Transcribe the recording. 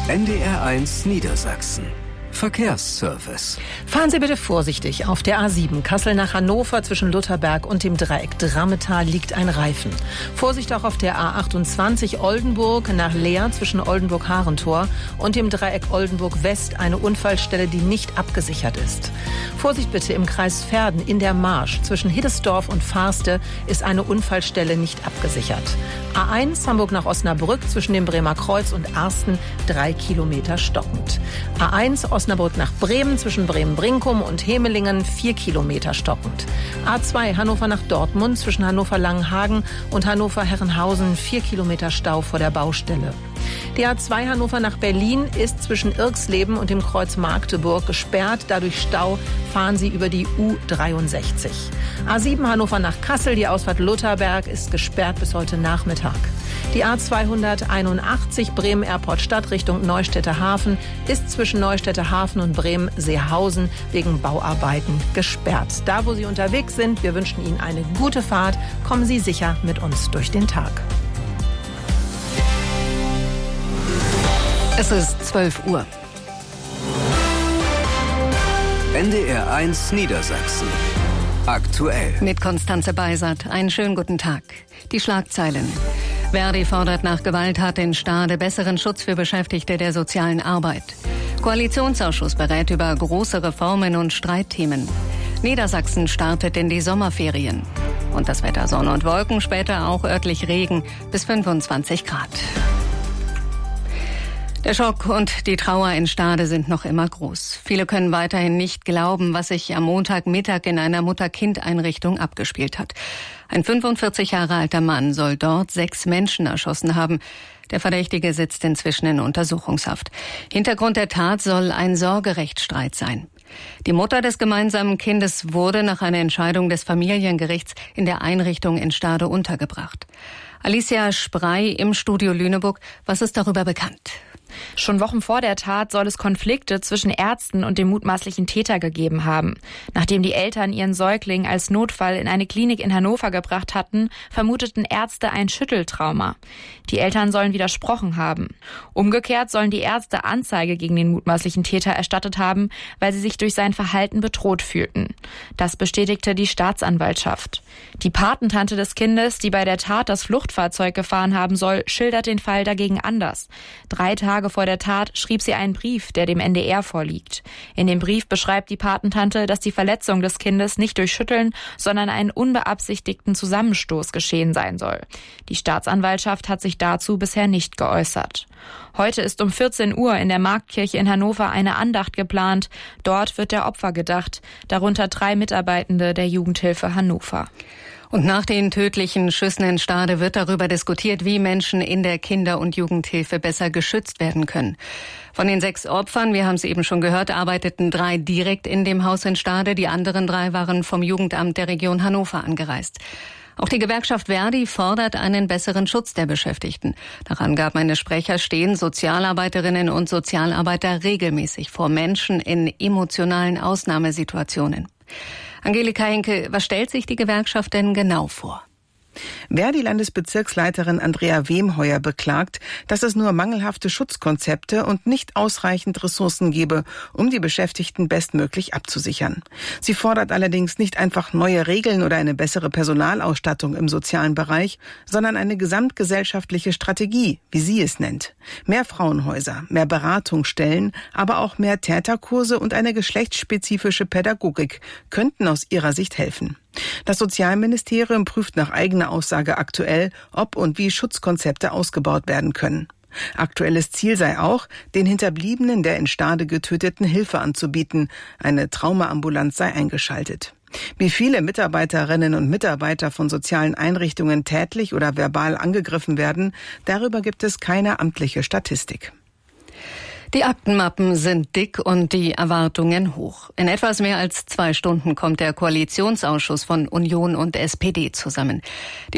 NDR1 Niedersachsen. Verkehrsservice. Fahren Sie bitte vorsichtig. Auf der A7 Kassel nach Hannover zwischen Lutherberg und dem Dreieck Drammetal liegt ein Reifen. Vorsicht auch auf der A28 Oldenburg nach Leer zwischen Oldenburg-Harentor und dem Dreieck Oldenburg-West eine Unfallstelle, die nicht abgesichert ist. Vorsicht bitte im Kreis Verden in der Marsch zwischen Hiddesdorf und Farste ist eine Unfallstelle nicht abgesichert. A1 Hamburg nach Osnabrück zwischen dem Bremer Kreuz und Arsten 3 Kilometer stockend. A1 Osnabrück nach Bremen zwischen Bremen-Brinkum und Hemelingen 4 Kilometer stockend. A2 Hannover nach Dortmund zwischen Hannover-Langenhagen und Hannover-Herrenhausen 4 Kilometer Stau vor der Baustelle. Die A2 Hannover nach Berlin ist zwischen Irxleben und dem Kreuz Magdeburg gesperrt. Dadurch Stau fahren Sie über die U63. A7 Hannover nach Kassel, die Ausfahrt Lutherberg ist gesperrt bis heute Nachmittag. Die A281 Bremen-Airport-Stadt Richtung Neustädter Hafen ist zwischen Neustädter Hafen und Bremen-Seehausen wegen Bauarbeiten gesperrt. Da, wo Sie unterwegs sind, wir wünschen Ihnen eine gute Fahrt. Kommen Sie sicher mit uns durch den Tag. Es ist 12 Uhr. NDR1 Niedersachsen. Aktuell. Mit Konstanze Beisert. Einen schönen guten Tag. Die Schlagzeilen. Verdi fordert nach Gewalttat in Stade besseren Schutz für Beschäftigte der sozialen Arbeit. Koalitionsausschuss berät über große Reformen und Streitthemen. Niedersachsen startet in die Sommerferien. Und das Wetter: Sonne und Wolken, später auch örtlich Regen bis 25 Grad. Der Schock und die Trauer in Stade sind noch immer groß. Viele können weiterhin nicht glauben, was sich am Montagmittag in einer Mutter-Kind-Einrichtung abgespielt hat. Ein 45 Jahre alter Mann soll dort 6 Menschen erschossen haben. Der Verdächtige sitzt inzwischen in Untersuchungshaft. Hintergrund der Tat soll ein Sorgerechtsstreit sein. Die Mutter des gemeinsamen Kindes wurde nach einer Entscheidung des Familiengerichts in der Einrichtung in Stade untergebracht. Alicia Sprey im Studio Lüneburg. Was ist darüber bekannt? Schon Wochen vor der Tat soll es Konflikte zwischen Ärzten und dem mutmaßlichen Täter gegeben haben. Nachdem die Eltern ihren Säugling als Notfall in eine Klinik in Hannover gebracht hatten, vermuteten Ärzte ein Schütteltrauma. Die Eltern sollen widersprochen haben. Umgekehrt sollen die Ärzte Anzeige gegen den mutmaßlichen Täter erstattet haben, weil sie sich durch sein Verhalten bedroht fühlten. Das bestätigte die Staatsanwaltschaft. Die Patentante des Kindes, die bei der Tat das Fluchtfahrzeug gefahren haben soll, schildert den Fall dagegen anders. 3 Tage vor der Tat schrieb sie einen Brief, der dem NDR vorliegt. In dem Brief beschreibt die Patentante, dass die Verletzung des Kindes nicht durch Schütteln, sondern einen unbeabsichtigten Zusammenstoß geschehen sein soll. Die Staatsanwaltschaft hat sich dazu bisher nicht geäußert. Heute ist um 14 Uhr in der Marktkirche in Hannover eine Andacht geplant. Dort wird der Opfer gedacht, darunter 3 Mitarbeitende der Jugendhilfe Hannover. Und nach den tödlichen Schüssen in Stade wird darüber diskutiert, wie Menschen in der Kinder- und Jugendhilfe besser geschützt werden können. Von den 6 Opfern, wir haben es eben schon gehört, arbeiteten 3 direkt in dem Haus in Stade. Die anderen 3 waren vom Jugendamt der Region Hannover angereist. Auch die Gewerkschaft Verdi fordert einen besseren Schutz der Beschäftigten. Nach Angaben eines Sprechers stehen Sozialarbeiterinnen und Sozialarbeiter regelmäßig vor Menschen in emotionalen Ausnahmesituationen. Angelika Henke, was stellt sich die Gewerkschaft denn genau vor? Verdi-Landesbezirksleiterin Andrea Wemheuer beklagt, dass es nur mangelhafte Schutzkonzepte und nicht ausreichend Ressourcen gebe, um die Beschäftigten bestmöglich abzusichern. Sie fordert allerdings nicht einfach neue Regeln oder eine bessere Personalausstattung im sozialen Bereich, sondern eine gesamtgesellschaftliche Strategie, wie sie es nennt. Mehr Frauenhäuser, mehr Beratungsstellen, aber auch mehr Täterkurse und eine geschlechtsspezifische Pädagogik könnten aus ihrer Sicht helfen. Das Sozialministerium prüft nach eigener Aussage aktuell, ob und wie Schutzkonzepte ausgebaut werden können. Aktuelles Ziel sei auch, den Hinterbliebenen der in Stade Getöteten Hilfe anzubieten. Eine Traumaambulanz sei eingeschaltet. Wie viele Mitarbeiterinnen und Mitarbeiter von sozialen Einrichtungen tätlich oder verbal angegriffen werden, darüber gibt es keine amtliche Statistik. Die Aktenmappen sind dick und die Erwartungen hoch. In etwas mehr als 2 Stunden kommt der Koalitionsausschuss von Union und SPD zusammen.